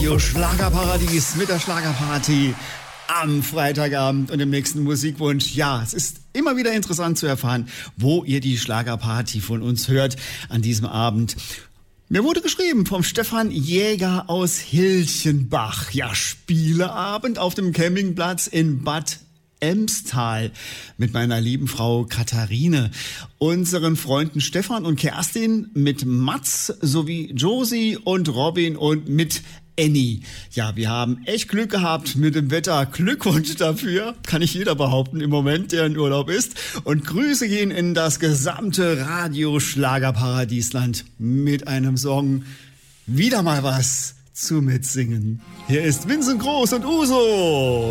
Radio Schlagerparadies mit der Schlagerparty am Freitagabend und dem nächsten Musikwunsch. Ja, es ist immer wieder interessant zu erfahren, wo ihr die Schlagerparty von uns hört an diesem Abend. Mir wurde geschrieben vom Stefan Jäger aus Hilchenbach. Ja, Spieleabend auf dem Campingplatz in Bad Emstal mit meiner lieben Frau Katharine, unseren Freunden Stefan und Kerstin, mit Mats sowie Josie und Robin und mit Annie. Ja, wir haben echt Glück gehabt mit dem Wetter. Glückwunsch dafür, kann nicht jeder behaupten im Moment, der in Urlaub ist. Und Grüße gehen in das gesamte Radio-Schlagerparadiesland mit einem Song Wieder mal was zu mitsingen. Hier ist Vincent Groß und Uso.